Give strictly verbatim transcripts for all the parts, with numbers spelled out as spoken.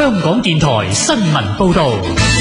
香港電台新聞報道。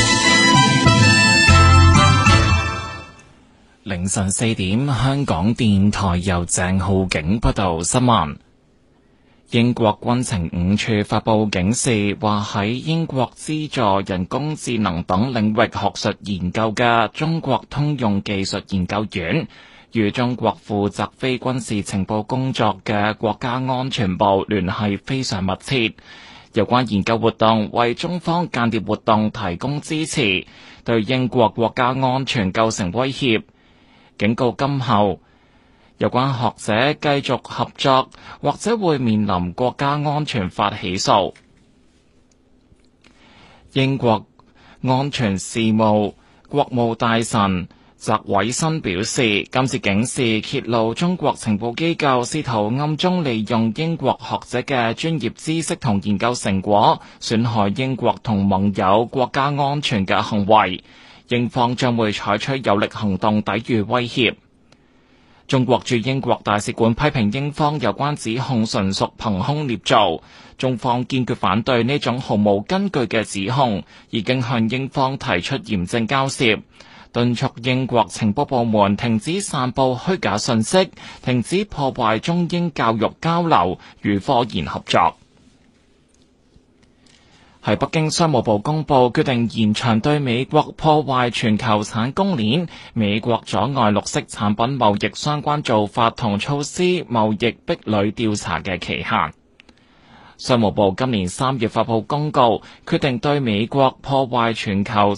凌晨四點，香港電台由鄭浩景報道新聞。英國軍情五處發佈警示，話喺英國資助人工智能等領域學術研究嘅中國通用技術研究院，與中國負責非軍事情報工作嘅國家安全部聯繫非常密切。有關研究活動為中方間諜活動提供支持，對英國國家安全構成威脅。警告今後有關學者繼續合作，或者會面臨國家安全法起訴。英國安全事務國務大臣澤偉新表示，今次警示揭露中國情報機構試圖暗中利用英國學者嘅專業知識同研究成果，損害英國同盟友國家安全嘅行為。英方將會採取有力行動抵禦威脅。中國駐英國大使館批評英方有關指控純屬憑空捏造，中方堅決反對呢種毫無根據嘅指控，已經向英方提出嚴正交涉，敦促英國情報部門停止散布虛假信息，停止破壞中英教育交流與科研合作。喺北京，商務部公布決定延長對美國破壞全球產供鏈、美國阻礙綠色產品貿易相關做法同措施貿易壁壘調查嘅期限。商務部今年三月發布公告，決定對美國破壞全球